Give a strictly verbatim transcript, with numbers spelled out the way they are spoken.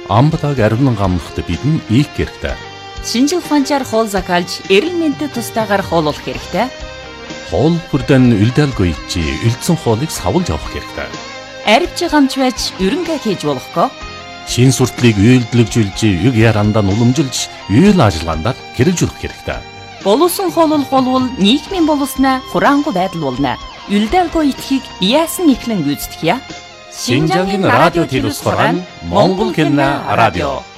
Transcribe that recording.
Амбатаг ариунан гамнахт бидэн их хэрэгтэй. Шинжил ухаанчаар хоол закалж, эрүүл мэндэд тустаагаар хооллох хэрэгтэй. Хоол бүрдэн үлдээлгүй чи үлдсэн хоолыг савлж авах хэрэгтэй. Арвч гамч байж өрөнгө хийж болохгүй. Шин суртлыг үйлдэлжүүлж, юг ярандаа уламжилж, үйл ажиллагаанд хэрэгжүүлэх хэрэгтэй. Боловсон хооллох болвол нийгмийн боловсноо хураангуй байдал болно. Үлдээлгүй итгэхийг яасан ихлэн гүйцэтгэе. Шинжангийн радио телевиз хорон Монгол хэлний радио.